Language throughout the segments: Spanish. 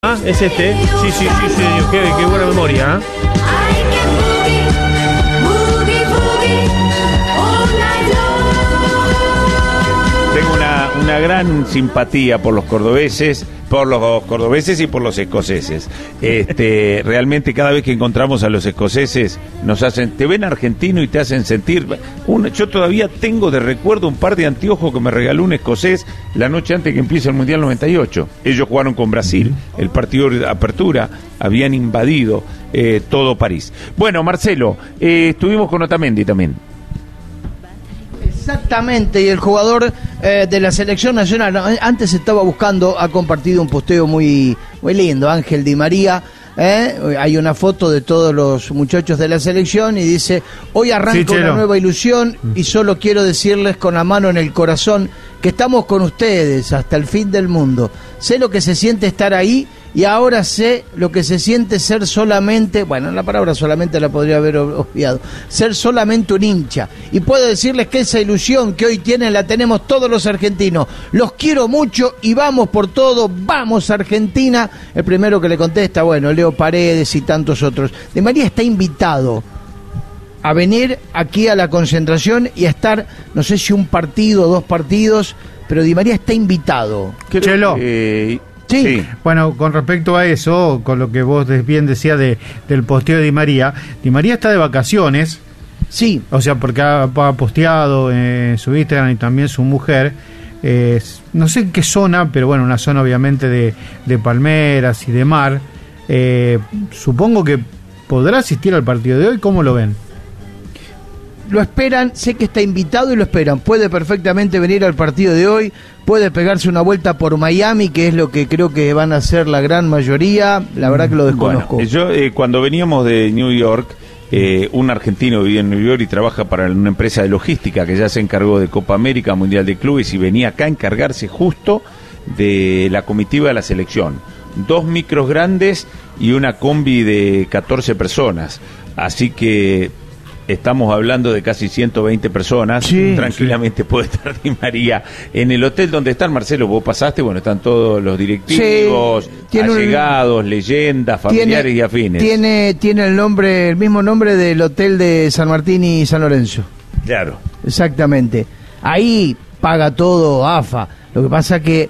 Ah, es este. Sí, qué buena memoria, ¿eh? Tengo una gran simpatía por los cordobeses y por los escoceses. Realmente cada vez que encontramos a los escoceses nos hacen, te ven argentino y te hacen sentir. Yo todavía tengo de recuerdo un par de anteojos que me regaló un escocés la noche antes que empiece el Mundial 98. Ellos jugaron con Brasil, el partido de apertura, habían invadido todo París. Bueno, Marcelo, estuvimos con Otamendi también. Exactamente, y el jugador de la selección nacional, antes estaba buscando, ha compartido un posteo muy lindo, Ángel Di María, hay una foto de todos los muchachos de la selección y dice: hoy arranca una nueva ilusión y solo quiero decirles con la mano en el corazón que estamos con ustedes hasta el fin del mundo. Sé lo que se siente estar ahí y ahora sé lo que se siente ser solamente, bueno, la palabra solamente la podría haber obviado, ser solamente un hincha. Y puedo decirles que esa ilusión que hoy tienen la tenemos todos los argentinos. Los quiero mucho y vamos por todo, vamos Argentina. El primero que le contesta, bueno, Leo Paredes y tantos otros. Di María está invitado a venir aquí a la concentración y a estar, no sé si un partido o 2 partidos, pero Di María está invitado. Chelo. Sí. Bueno, con respecto a eso, con lo que vos bien decías del posteo de Di María está de vacaciones. Sí. O sea, porque ha posteado en su Instagram y también su mujer, no sé en qué zona, pero bueno, una zona obviamente de palmeras y de mar. Supongo que podrá asistir al partido de hoy. ¿Cómo lo ven? Lo esperan, sé que está invitado y lo esperan. Puede perfectamente venir al partido de hoy, puede pegarse una vuelta por Miami, que es lo que creo que van a hacer la gran mayoría. La verdad que lo desconozco. Bueno, yo cuando veníamos de New York, un argentino vivía en New York y trabaja para una empresa de logística que ya se encargó de Copa América, Mundial de Clubes, y venía acá a encargarse justo de la comitiva de la selección. 2 micros grandes y una combi de 14 personas. Así que estamos hablando de casi 120 personas. Sí, tranquilamente puede estar Di María en el hotel donde están. Marcelo, vos pasaste, bueno, están todos los directivos, allegados, leyendas, familiares y afines. Tiene el mismo nombre del hotel de San Martín y San Lorenzo. Claro. Exactamente. Ahí paga todo AFA. Lo que pasa que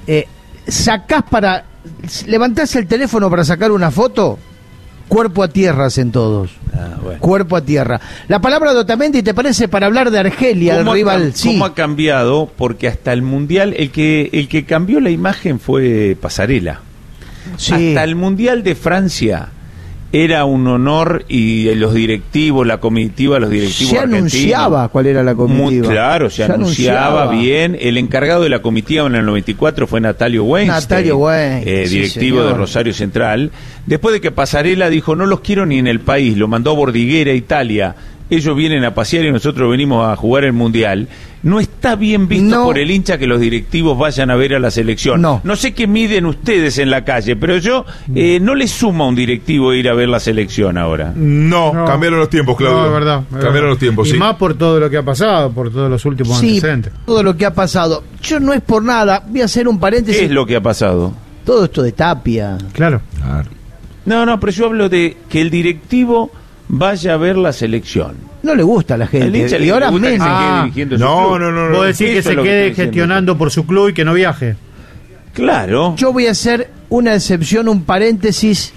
levantás el teléfono para sacar una foto, cuerpo a tierra hacen todos. Bueno. Cuerpo a tierra. La palabra de Otamendi, ¿te parece para hablar de Argelia, el rival? Sí. ¿Cómo ha cambiado? Porque hasta el Mundial, el que cambió la imagen fue Pasarela. Sí. Hasta el Mundial de Francia era un honor, y los directivos, la comitiva, los directivos argentinos. Se anunciaba cuál era la comitiva. Muy claro, se anunciaba bien. El encargado de la comitiva en el 94 fue Natalio Weinstein, directivo de Rosario Central. Después de que Pasarela dijo: no los quiero ni en el país, lo mandó a Bordighera, Italia. Ellos vienen a pasear y nosotros venimos a jugar el Mundial. No está bien visto por el hincha que los directivos vayan a ver a la selección. No sé qué miden ustedes en la calle, pero yo no le suma a un directivo ir a ver la selección ahora. No, cambiaron los tiempos, Claudio. No, es verdad. Cambiaron los tiempos, y más por todo lo que ha pasado, por todos los últimos antecedentes. Todo lo que ha pasado. Yo no es por nada, voy a hacer un paréntesis. ¿Qué es lo que ha pasado? Todo esto de Tapia. Claro. No, pero yo hablo de que el directivo vaya a ver la selección. No le gusta a la gente. Y ahora menos. No. Vos decís que se quede gestionando por su club y que no viaje. Claro. Yo voy a hacer una excepción, un paréntesis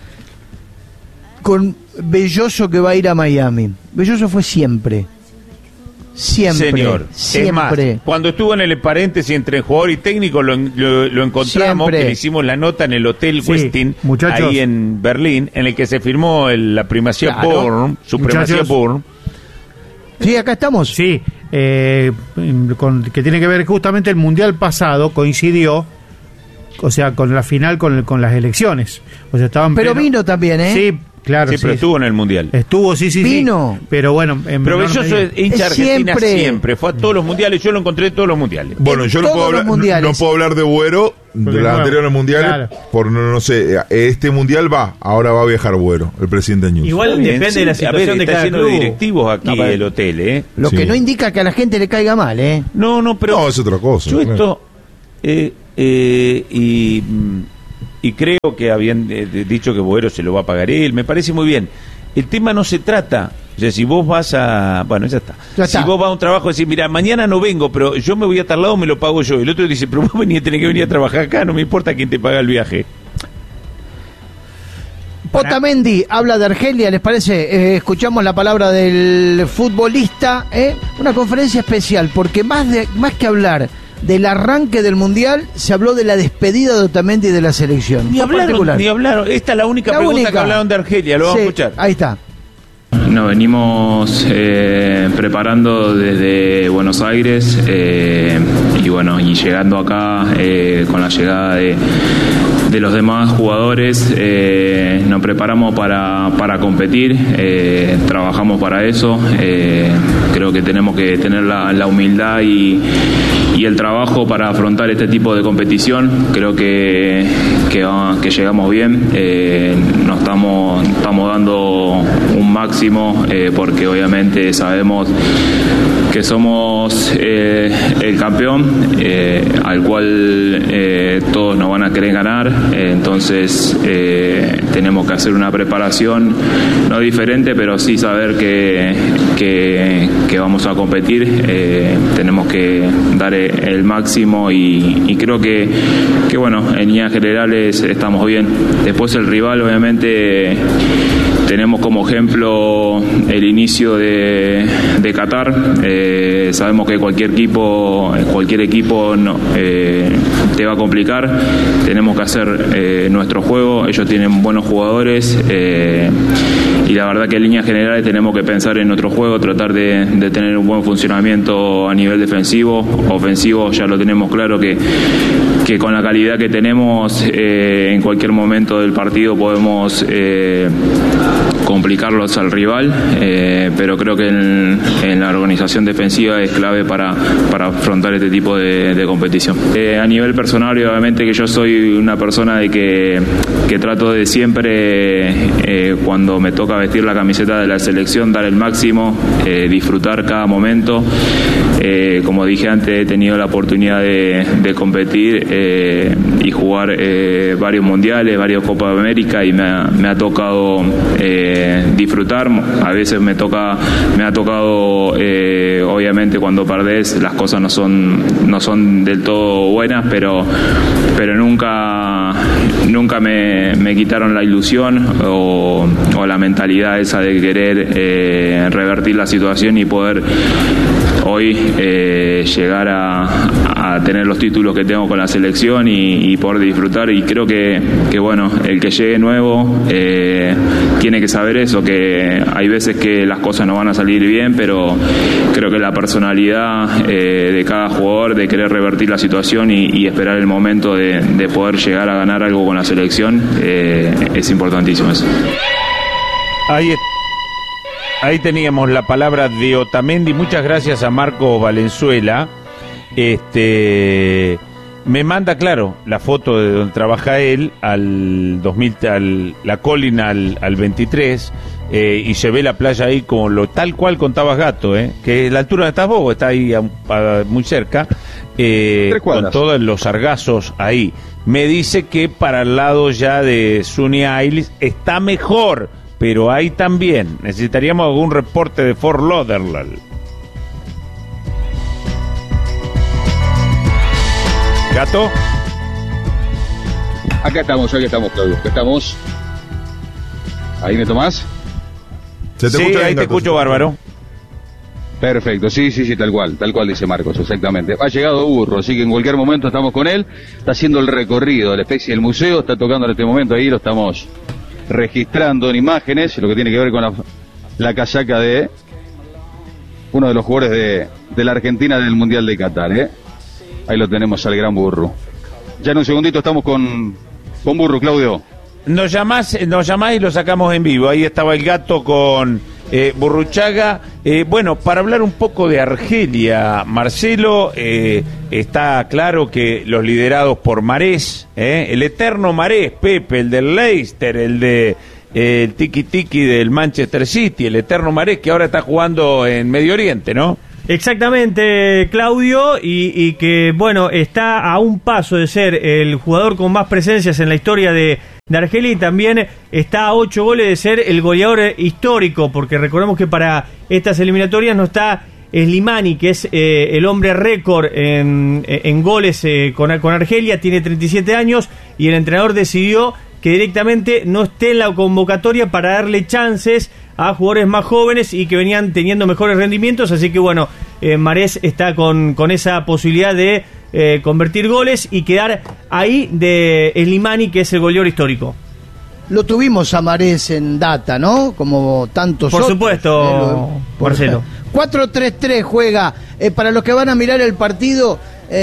con Belloso, que va a ir a Miami. Belloso fue siempre. Señor. Siempre. Es más, cuando estuvo en el paréntesis entre jugador y técnico, lo encontramos, que le hicimos la nota en el Hotel Westin, ahí en Berlín, en el que se firmó la primacía Born, supremacía Born. Sí, acá estamos. Sí, que tiene que ver justamente el Mundial pasado, coincidió, o sea, con la final, con las elecciones. O sea, estaban pero vino también, ¿eh? Sí. Claro, sí, pero estuvo en el Mundial. Estuvo, sí. Vino. Pero bueno, pero Belloso es hincha Argentina siempre. Fue a todos los mundiales. Yo lo encontré en todos los mundiales. Bueno, yo no puedo hablar de Buero, de los anteriores mundiales, por no sé, este mundial ahora va a viajar Buero, el presidente Ñuso. Igual depende de la situación de cada club. Directivos aquí el hotel, Lo que no indica que a la gente le caiga mal, No, pero... No, es otra cosa. Yo esto... y creo que habían dicho que Boero se lo va a pagar él, me parece muy bien. El tema no se trata, o sea, si vos vas a... Bueno, ya está. Si vos vas a un trabajo y decís, mira, mañana no vengo, pero yo me voy a tal lado, me lo pago yo. Y el otro dice, pero vos tenés que venir a trabajar acá, no me importa quién te paga el viaje. Otamendi habla de Argelia, ¿les parece? Escuchamos la palabra del futbolista, una conferencia especial, porque más que hablar del arranque del Mundial, se habló de la despedida de Otamendi de la selección. Ni hablaron. Esta es la única pregunta que hablaron de Argelia, lo vamos a escuchar. Ahí está. Nos venimos preparando desde Buenos Aires y llegando acá con la llegada de los demás jugadores, nos preparamos para competir, trabajamos para eso, creo que tenemos que tener la humildad y el trabajo para afrontar este tipo de competición. Creo que llegamos bien, nos estamos dando un máximo porque obviamente sabemos que somos el campeón al cual todos nos van a querer ganar, entonces tenemos que hacer una preparación no diferente, pero sí saber que vamos a competir, tenemos que dar el máximo y creo que bueno, en líneas generales estamos bien. Después el rival obviamente tenemos como ejemplo el inicio de Qatar. Sabemos que cualquier equipo te va a complicar. Tenemos que hacer nuestro juego. Ellos tienen buenos jugadores y la verdad que en líneas generales tenemos que pensar en nuestro juego, tratar de tener un buen funcionamiento a nivel defensivo. Ofensivo ya lo tenemos claro que con la calidad que tenemos en cualquier momento del partido podemos complicarlos al rival, pero creo que en la organización defensiva es clave para afrontar este tipo de competición. A nivel personal, obviamente que yo soy una persona de que trato de siempre, cuando me toca vestir la camiseta de la selección, dar el máximo, disfrutar cada momento. Como dije antes, he tenido la oportunidad de competir y jugar varios mundiales, varios Copas de América, y me ha tocado disfrutar. A veces me ha tocado obviamente cuando perdés las cosas no son del todo buenas, pero nunca me quitaron la ilusión o la mentalidad esa de querer revertir la situación y poder hoy llegar a tener los títulos que tengo con la selección y poder disfrutar. Y creo que bueno, el que llegue nuevo tiene que saber eso, que hay veces que las cosas no van a salir bien, pero creo que la personalidad de cada jugador de querer revertir la situación y esperar el momento de poder llegar a ganar algo con la selección es importantísimo eso. Ahí teníamos la palabra de Otamendi. Muchas gracias a Marco Valenzuela. Me manda, claro, la foto de donde trabaja él al 2000, la Colina al 23, y se ve la playa ahí como tal cual contabas, Gato, que es la altura donde estás vos, está ahí muy cerca, con todos los sargazos ahí. Me dice que para el lado ya de Sunny Isles está mejor, pero ahí también necesitaríamos algún reporte de Fort Lauderdale. ¿Gato? Acá estamos, Claudio. Acá estamos. ¿Ahí me tomás? Sí, ahí te escucho, bárbaro. Perfecto, sí, tal cual dice Marcos, exactamente. Ha llegado Burro, así que en cualquier momento estamos con él. Está haciendo el recorrido de la especie del museo, está tocando en este momento ahí, lo estamos registrando en imágenes, lo que tiene que ver con la casaca de uno de los jugadores de la Argentina del Mundial de Qatar, Ahí lo tenemos al gran Burro. Ya en un segundito estamos con Burro, Claudio. Nos llamás y lo sacamos en vivo. Ahí estaba el Gato con Burruchaga. Bueno, para hablar un poco de Argelia, Marcelo, está claro que los liderados por Marés, el eterno Marés, Pepe, el del Leicester, el de el tiki-tiki del Manchester City, el eterno Marés que ahora está jugando en Medio Oriente, ¿no? Exactamente, Claudio, y que, bueno, está a un paso de ser el jugador con más presencias en la historia de Argelia, y también está a 8 goles de ser el goleador histórico, porque recordemos que para estas eliminatorias no está Slimani, que es el hombre récord en goles con Argelia, tiene 37 años, y el entrenador decidió que directamente no esté en la convocatoria para darle chances a jugadores más jóvenes y que venían teniendo mejores rendimientos, así que bueno, Marés está con esa posibilidad de convertir goles y quedar ahí de Slimani, que es el goleador histórico. Lo tuvimos a Marés en data, ¿no? Como tantos otros. Por supuesto, Marcelo. 4-3-3 juega. Para los que van a mirar el partido,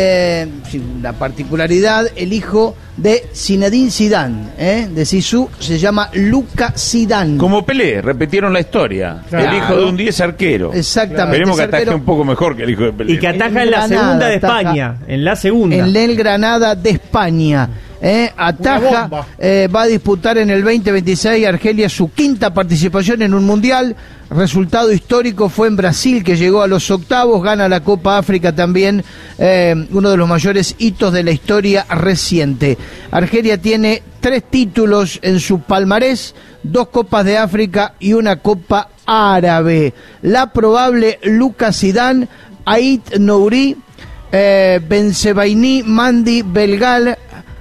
la particularidad, el hijo de Zinedine Zidane, de Zizou, se llama Luca Zidane. Como Pelé, repitieron la historia. Claro. El hijo de un 10 arquero. Exactamente. Esperemos que ataje un poco mejor que el hijo de Pelé. Y que ataja en la segunda de España. En la segunda. En el Granada de España. Ataja, va a disputar en el 2026 Argelia su quinta participación en un mundial. Resultado histórico fue en Brasil, que llegó a los octavos, gana la Copa África también, uno de los mayores hitos de la historia reciente. Argelia tiene 3 títulos en su palmarés, 2 Copas de África y una Copa Árabe. La probable Luca Zidane, Ait Nouri, Bensebaini, Mandi, Belgal,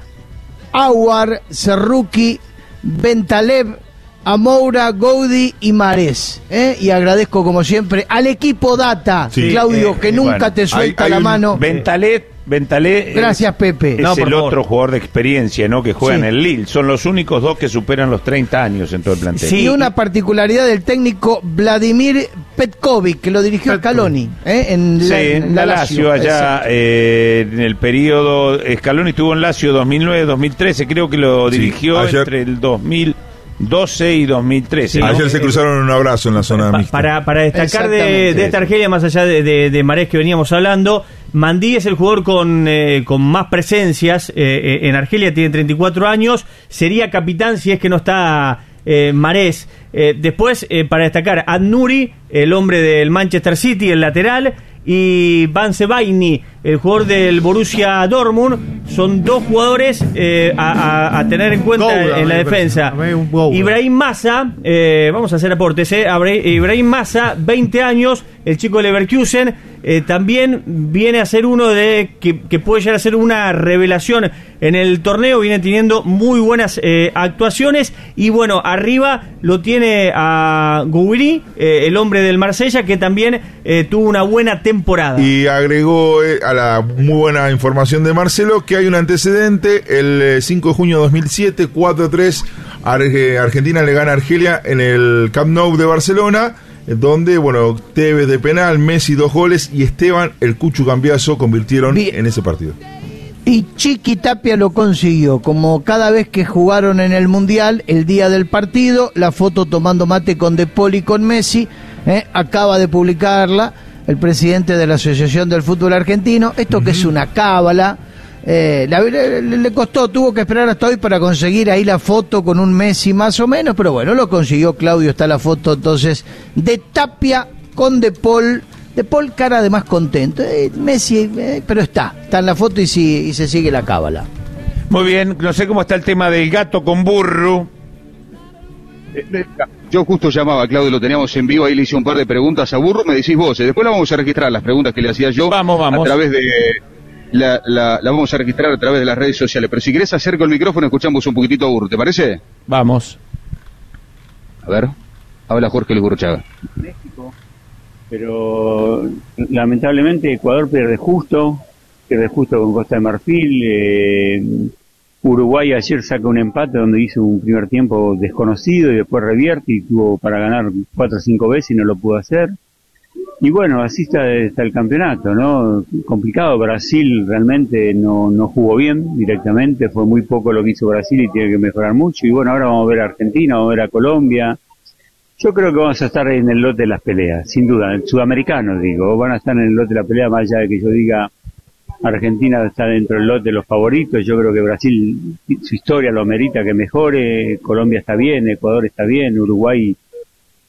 Awar, Serruki, Bentaleb, Amoura, Goudi y Marés. Y agradezco como siempre al equipo Data, sí, Claudio, que nunca te suelta la mano. Bentaleb, gracias, Pepe. Es el otro jugador de experiencia, ¿no? Que juega en el Lille. Son los únicos 2 que superan los 30 años en todo el plantel. Sí, y una particularidad del técnico Vladimir Petkovic, que lo dirigió Scaloni, en la Lazio, allá en el periodo. Scaloni estuvo en Lazio 2009-2013, creo que lo dirigió entre el 2012 y 2013. ¿no? Ayer se cruzaron un abrazo en la zona mixta. Para destacar de esta Argelia, más allá de Marés que veníamos hablando, Mandí es el jugador con más presencias en Argelia, tiene 34 años, sería capitán si es que no está Marés. Después, para destacar, Ad-Nouri, el hombre del Manchester City, el lateral, y Bensebaini, el jugador del Borussia Dortmund. Son 2 jugadores a tener en cuenta en la defensa. Ibrahim Massa, vamos a hacer aportes, Ibrahim Massa, 20 años, el chico de Leverkusen, también viene a ser uno de que puede llegar a ser una revelación en el torneo, viene teniendo muy buenas actuaciones, y bueno, arriba lo tiene a Gouiri, el hombre del Marsella, que también tuvo una buena temporada. Y agregó a la muy buena información de Marcelo que hay un antecedente: el 5 de junio de 2007, 4-3, Argentina le gana a Argelia en el Camp Nou de Barcelona, donde, bueno, Tevez de penal, Messi 2 goles y Esteban, el Cuchu Cambiaso, convirtieron en ese partido. Y Chiqui Tapia lo consiguió, como cada vez que jugaron en el Mundial, el día del partido, la foto tomando mate con De Paul y con Messi, acaba de publicarla el presidente de la Asociación del Fútbol Argentino. Esto que es una cábala, le costó, tuvo que esperar hasta hoy para conseguir ahí la foto con un Messi más o menos, pero bueno, lo consiguió Claudio, está la foto entonces de Tapia con De Paul cara de más contento, Messi, pero está en la foto y se sigue la cábala. Muy bien, no sé cómo está el tema del gato con burro. Yo justo llamaba, Claudio, lo teníamos en vivo, ahí le hice un par de preguntas a Burro, me decís vos, después la vamos a registrar, las preguntas que le hacía yo. Vamos. A través de... La vamos a registrar a través de las redes sociales, pero si querés acerco el micrófono, escuchamos un poquitito a Burro, ¿te parece? Vamos. A ver, habla Jorge Luis Burruchaga. México, pero lamentablemente Ecuador pierde justo con Costa de Marfil. Uruguay ayer saca un empate donde hizo un primer tiempo desconocido y después revierte y tuvo para ganar 4 o 5 veces y no lo pudo hacer. Y bueno, así está el campeonato, ¿no? Complicado. Brasil realmente no jugó bien directamente, fue muy poco lo que hizo Brasil y tiene que mejorar mucho. Y bueno, ahora vamos a ver a Argentina, vamos a ver a Colombia. Yo creo que vamos a estar en el lote de las peleas, sin duda. El sudamericano, digo, van a estar en el lote de la pelea, más allá de que yo diga Argentina está dentro del lote de los favoritos. Yo creo que Brasil, su historia lo amerita que mejore, Colombia está bien, Ecuador está bien, Uruguay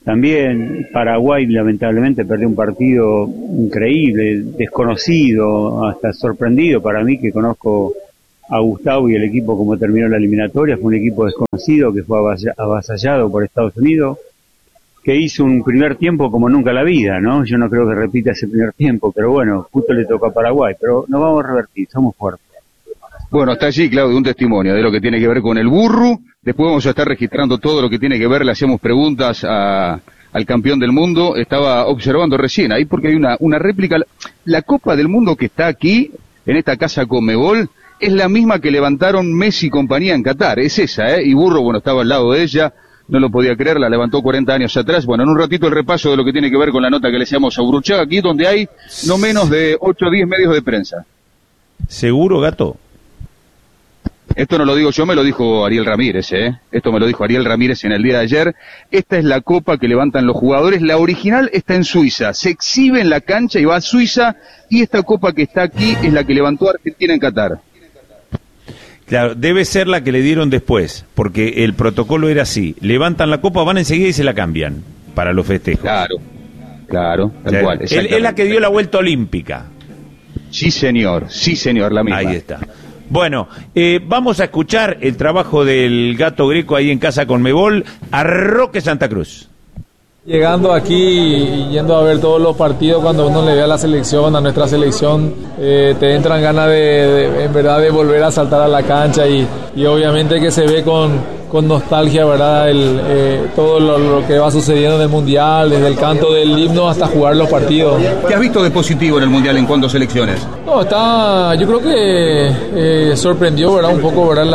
también. Paraguay lamentablemente perdió un partido increíble, desconocido, hasta sorprendido para mí, que conozco a Gustavo y el equipo como terminó la eliminatoria. Fue un equipo desconocido que fue avasallado por Estados Unidos, que hizo un primer tiempo como nunca en la vida, ¿no? Yo no creo que repita ese primer tiempo, pero bueno, justo le tocó a Paraguay, pero nos vamos a revertir, somos fuertes. Bueno, está allí, Claudio, un testimonio de lo que tiene que ver con el burro. Después vamos a estar registrando todo lo que tiene que ver, le hacemos preguntas al campeón del mundo. Estaba observando recién ahí porque hay una réplica. La Copa del Mundo que está aquí, en esta casa Conmebol, es la misma que levantaron Messi y compañía en Qatar, es esa, y Burro, bueno, estaba al lado de ella, no lo podía creer, la levantó 40 años atrás. Bueno, en un ratito el repaso de lo que tiene que ver con la nota que le hacemos a Uruchaga, aquí donde hay no menos de 8 o 10 medios de prensa. ¿Seguro, Gato? Esto no lo digo yo, me lo dijo Ariel Ramírez, Esto me lo dijo Ariel Ramírez en el día de ayer. Esta es la copa que levantan los jugadores. La original está en Suiza, se exhibe en la cancha y va a Suiza, y esta copa que está aquí es la que levantó Argentina en Qatar. Claro, debe ser la que le dieron después, porque el protocolo era así: levantan la copa, van enseguida y se la cambian para los festejos. Claro, tal cual. Es la que dio la vuelta olímpica. Sí, señor, la misma. Ahí está. Bueno, vamos a escuchar el trabajo del Gato Greco ahí en casa Conmebol, a Roque Santa Cruz. Llegando aquí y yendo a ver todos los partidos, cuando uno le ve a la selección, a nuestra selección, te entran ganas en verdad de volver a saltar a la cancha y obviamente que se ve con nostalgia, ¿verdad? Todo lo que va sucediendo en el Mundial, desde el canto del himno hasta jugar los partidos. ¿Qué has visto de positivo en el Mundial en cuanto a selecciones? No, yo creo que sorprendió, ¿verdad? Un poco, ¿verdad?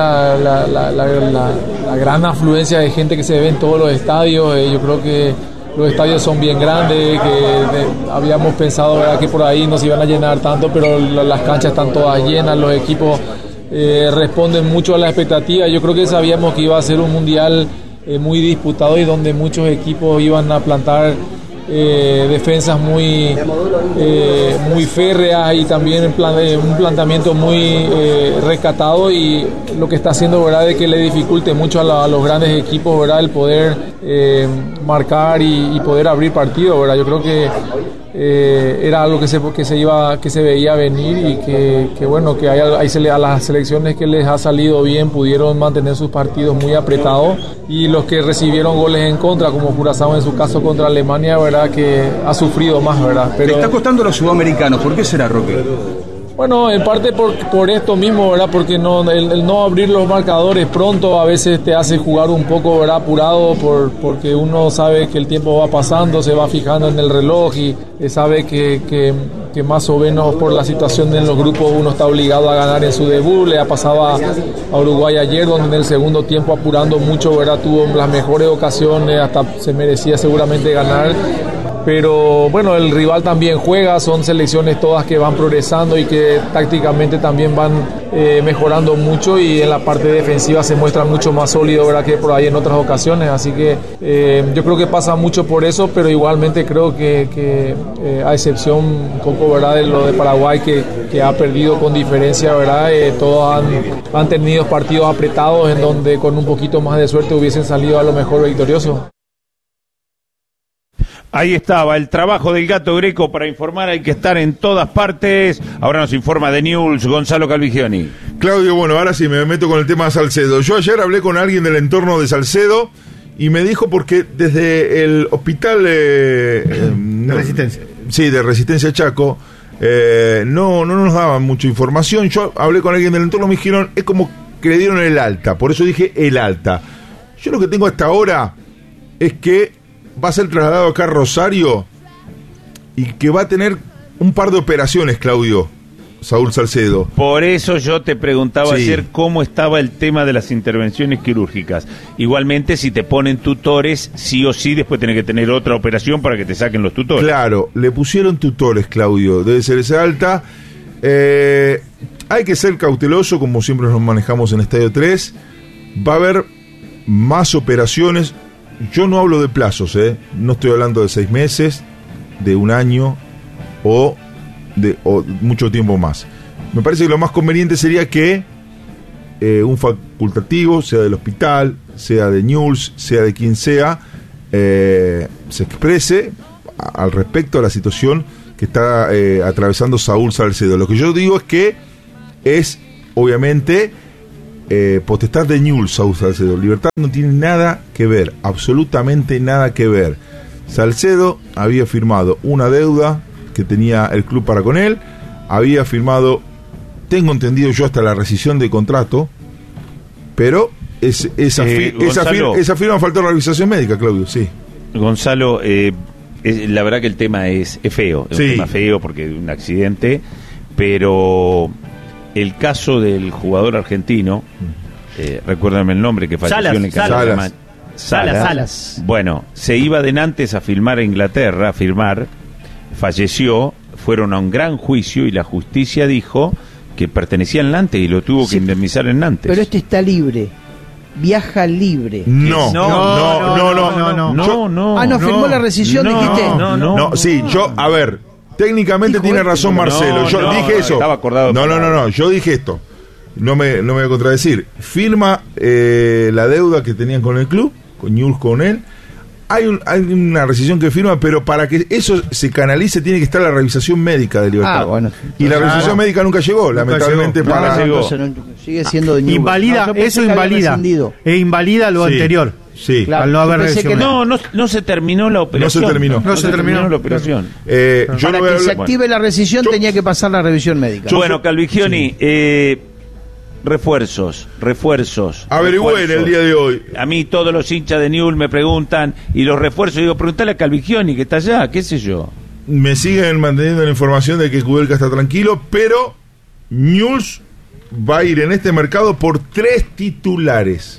La gran afluencia de gente que se ve en todos los estadios. Yo creo que los estadios son bien grandes, que habíamos pensado, ¿verdad?, que por ahí no se iban a llenar tanto, pero las canchas están todas llenas, los equipos responden mucho a la expectativa. Yo creo que sabíamos que iba a ser un mundial muy disputado y donde muchos equipos iban a plantar defensas muy férreas y también un planteamiento muy rescatado, y lo que está haciendo, ¿verdad?, de que le dificulte mucho a los grandes equipos, ¿verdad?, el poder marcar y poder abrir partidos, ¿verdad? Yo creo que era algo que se veía venir, y que bueno, que a las selecciones que les ha salido bien pudieron mantener sus partidos muy apretados, y los que recibieron goles en contra, como Curazao en su caso contra Alemania, verdad que ha sufrido más, verdad. Pero le está costando a los sudamericanos, ¿por qué será, Roque? Bueno, en parte por esto mismo, ¿verdad? Porque el no abrir los marcadores pronto a veces te hace jugar un poco, ¿verdad?, apurado, porque uno sabe que el tiempo va pasando, se va fijando en el reloj y sabe que más o menos por la situación en los grupos uno está obligado a ganar en su debut. Le ha pasado a Uruguay ayer, donde en el segundo tiempo, apurando mucho, ¿verdad?, tuvo las mejores ocasiones, hasta se merecía seguramente ganar. Pero bueno, el rival también juega, son selecciones todas que van progresando y que tácticamente también van mejorando mucho, y en la parte defensiva se muestra mucho más sólido, ¿verdad?, que por ahí en otras ocasiones. Así que yo creo que pasa mucho por eso, pero igualmente creo que a excepción un poco, ¿verdad?, de lo de Paraguay, que ha perdido con diferencia, ¿verdad?, todos han tenido partidos apretados en donde con un poquito más de suerte hubiesen salido a lo mejor victoriosos. Ahí estaba el trabajo del Gato Greco para informar. Hay que estar en todas partes. Ahora nos informa de News Gonzalo Calvigioni. Claudio, bueno, ahora sí me meto con el tema de Salcedo. Yo ayer hablé con alguien del entorno de Salcedo y me dijo, porque desde el hospital de Resistencia. Sí, de Resistencia Chaco, no nos daban mucha información. Yo hablé con alguien del entorno, me dijeron, es como que le dieron el alta, por eso dije el alta. Yo lo que tengo hasta ahora es que va a ser trasladado acá a Rosario y que va a tener un par de operaciones, Claudio, Saúl Salcedo. Por eso yo te preguntaba Sí. ayer cómo estaba el tema de las intervenciones quirúrgicas. Igualmente, si te ponen tutores, sí o sí, después tenés que tener otra operación para que te saquen los tutores. Claro, le pusieron tutores, Claudio, debe ser esa alta. Hay que ser cauteloso, como siempre nos manejamos en Estadio 3. Va a haber más operaciones. Yo no hablo de plazos, no estoy hablando de 6 meses, de un año o mucho tiempo más. Me parece que lo más conveniente sería que un facultativo, sea del hospital, sea de News, sea de quien sea, se exprese al respecto a la situación que está atravesando Saúl Salcedo. Lo que yo digo es que es, obviamente, potestad de Newell's Saúl Salcedo. Libertad no tiene nada que ver, absolutamente nada que ver. Salcedo había firmado una deuda que tenía el club para con él, había firmado, tengo entendido yo, hasta la rescisión de contrato, pero esa firma faltó la revisación médica, Claudio, sí. Gonzalo, la verdad que el tema es feo, es un tema feo porque es un accidente, pero el caso del jugador argentino, recuérdame el nombre, que falleció en el caso Salas. Bueno, se iba de Nantes a filmar a Inglaterra, falleció, fueron a un gran juicio y la justicia dijo que pertenecía al Nantes y lo tuvo que indemnizar en Nantes. Pero este está libre, viaja libre. No. ¿Firmó la rescisión, dijiste? No, sí, a ver, técnicamente tiene razón Marcelo, yo dije eso. Estaba acordado. No, yo dije esto. No me voy a contradecir. Firma la deuda que tenían con el club, con Newell's, con él. Hay una rescisión que firma, pero para que eso se canalice tiene que estar la revisación médica de Libertad. Y la revisación médica nunca llegó, lamentablemente. Sigue siendo de Newell's. Invalida, eso invalida lo anterior. Sí, claro, al no haber rescisión. No se terminó la operación. No se terminó la operación. Para que se active la rescisión tenía que pasar la revisión médica. Bueno, Calvigioni, refuerzos. Averigüen el día de hoy. A mí todos los hinchas de Newell's me preguntan, y los refuerzos, digo, preguntale a Calvigioni que está allá, qué sé yo. Me siguen manteniendo la información de que Kudelka está tranquilo, pero Newell's va a ir en este mercado por 3 titulares.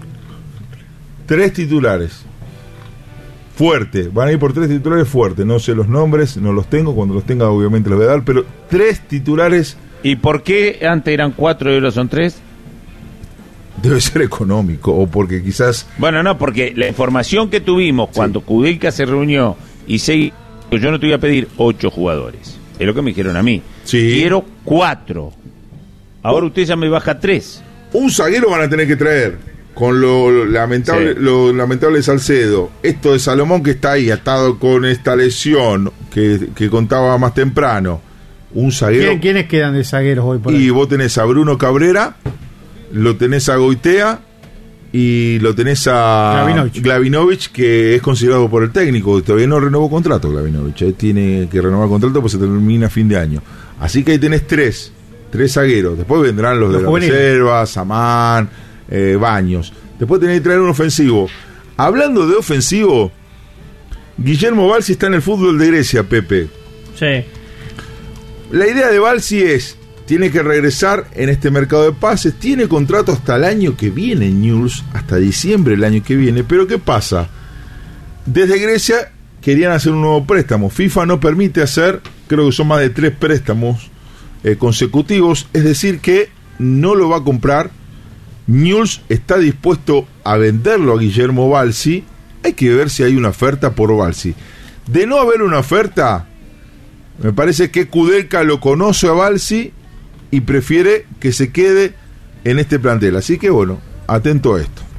3 titulares. Fuerte, van a ir por 3 titulares fuertes. No sé los nombres, no los tengo, cuando los tenga obviamente los voy a dar, pero 3 titulares. ¿Y por qué antes eran 4 y ahora son 3? Debe ser económico, o porque quizás... Bueno, no, porque la información que tuvimos cuando Kudelka se reunió y yo no te voy a pedir 8 jugadores, es lo que me dijeron a mí. Quiero 4. Ahora usted ya me baja 3. Un zaguero van a tener que traer, con lo lamentable de Salcedo. Esto de Salomón, que está ahí atado con esta lesión que contaba más temprano. Un zaguero. ¿Quiénes quedan de zagueros hoy por ahí? Y vos tenés a Bruno Cabrera, lo tenés a Goitea y lo tenés a Glavinovich, que es considerado por el técnico. Todavía no renovó contrato Glavinovich, tiene que renovar contrato porque se termina a fin de año. Así que ahí tenés 3 zagueros. Después vendrán los de la reserva, Samán, Baños. Después tenés que traer un ofensivo. Hablando de ofensivo, Guillermo Balsi está en el fútbol de Grecia, Pepe. Sí. La idea de Balsi tiene que regresar en este mercado de pases, tiene contrato hasta el año que viene Newell's, hasta diciembre del año que viene, pero ¿qué pasa? Desde Grecia querían hacer un nuevo préstamo, FIFA no permite hacer, creo que son más de 3 préstamos consecutivos, es decir que no lo va a comprar. Newell's está dispuesto a venderlo a Guillermo Balsi, hay que ver si hay una oferta por Balsi. De no haber una oferta, me parece que Kudelka lo conoce a Balsi y prefiere que se quede en este plantel. Así que bueno, atento a esto.